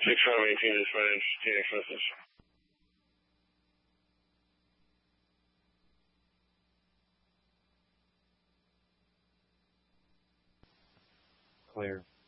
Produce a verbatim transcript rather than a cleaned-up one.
six five eighteen is my T X message. Clear.